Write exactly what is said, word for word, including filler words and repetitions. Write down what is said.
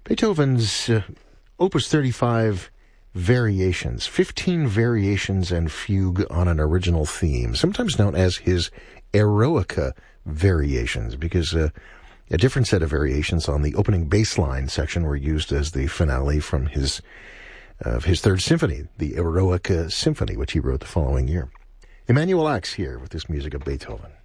Beethoven's uh, Opus thirty-five Variations, fifteen variations and fugue on an original theme, sometimes known as his Eroica variations, because uh, a different set of variations on the opening bass line section were used as the finale from his of his third symphony, the Eroica Symphony, which he wrote the following year. Emanuel Ax here with this music of Beethoven.